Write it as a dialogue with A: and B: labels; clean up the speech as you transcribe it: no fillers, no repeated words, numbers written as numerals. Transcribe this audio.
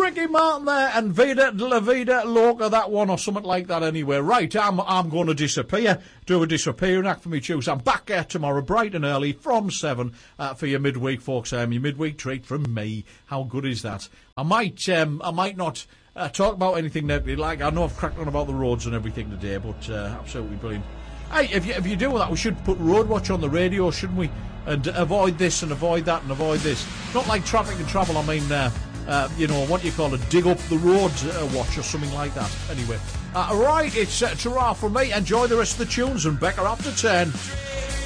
A: Ricky Martin there, and Vida La Vida Loca, that one, or something like that anyway. Right, I'm going to disappear, do a disappearing act for me Tuesday. I'm back tomorrow, bright and early, from 7, for your midweek, folks. Your midweek treat from me. How good is that? I might not talk about anything negative, like I know I've cracked on about the roads and everything today, but absolutely brilliant. Hey, if you do that, we should put Road Watch on the radio, shouldn't we? And avoid this and avoid that and avoid this. Not like traffic and travel, I mean, what do you call it? Dig up the road watch or something like that. Anyway, right, it's ta-ra from me. Enjoy the rest of the tunes, and Becca after 10.